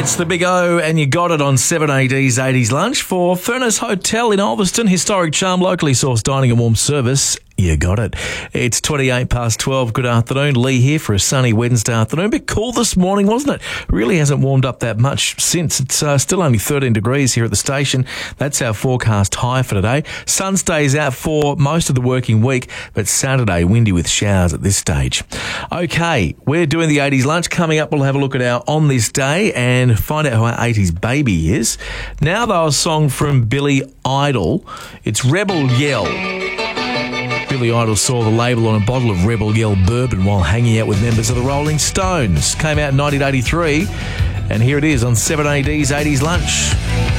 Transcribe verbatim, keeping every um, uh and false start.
It's the Big O, and you got it on seven A D's eighties Lunch for Furnace Hotel in Ulverston. Historic charm, locally sourced dining and warm service. You got it. It's twenty-eight past twelve. Good afternoon. Lee here for a sunny Wednesday afternoon. A bit cool this morning, wasn't it? Really hasn't warmed up that much since. It's uh, still only thirteen degrees here at the station. That's our forecast high for today. Sun stays out for most of the working week, but Saturday windy with showers at this stage. Okay, we're doing the eighties Lunch. Coming up, we'll have a look at our On This Day and find out who our eighties baby is. Now, though, a song from Billy Idol. It's Rebel Yell. Billy Idol saw the label on a bottle of Rebel Yell bourbon while hanging out with members of the Rolling Stones. Came out in nineteen eighty-three, and here it is on seven A D's eighties Lunch.